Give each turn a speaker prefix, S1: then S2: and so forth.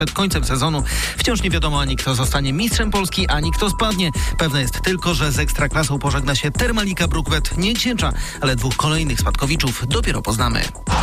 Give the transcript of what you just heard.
S1: Przed końcem sezonu wciąż nie wiadomo ani kto zostanie mistrzem Polski, ani kto spadnie. Pewne jest tylko, że z Ekstraklasą pożegna się Termalika Brukvet Nięciecza, ale 2 kolejnych spadkowiczów dopiero poznamy.